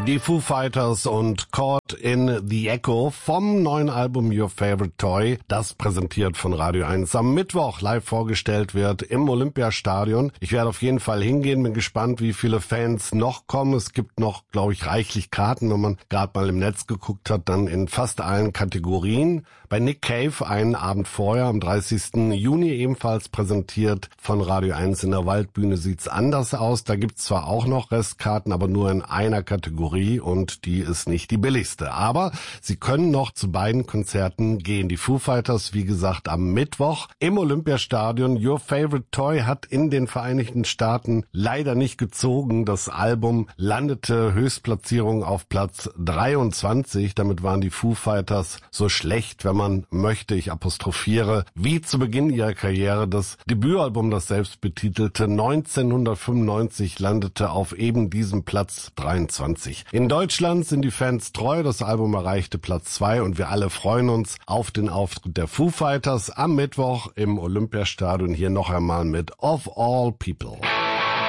Die Foo Fighters und Caught in the Echo vom neuen Album Your Favorite Toy, das präsentiert von Radio 1 am Mittwoch live vorgestellt wird im Olympiastadion. Ich werde auf jeden Fall hingehen, bin gespannt, wie viele Fans noch kommen. Es gibt noch, glaube ich, reichlich Karten, wenn man gerade mal im Netz geguckt hat, dann in fast allen Kategorien. Bei Nick Cave einen Abend vorher, am 30. Juni ebenfalls präsentiert von Radio 1 in der Waldbühne, sieht's anders aus. Da gibt's zwar auch noch Restkarten, aber nur in einer Kategorie und die ist nicht die billigste. Aber Sie können noch zu beiden Konzerten gehen. Die Foo Fighters, wie gesagt, am Mittwoch im Olympiastadion. Your Favorite Toy hat in den Vereinigten Staaten leider nicht gezogen. Das Album landete Höchstplatzierung auf Platz 23. Damit waren die Foo Fighters so schlecht, wenn man möchte, ich apostrophiere, wie zu Beginn ihrer Karriere. Das Debütalbum, das selbstbetitelte 1995, landete auf eben diesem Platz 23. In Deutschland sind die Fans treu, das Album erreichte Platz 2 und wir alle freuen uns auf den Auftritt der Foo Fighters am Mittwoch im Olympiastadion. Hier noch einmal mit Of All People.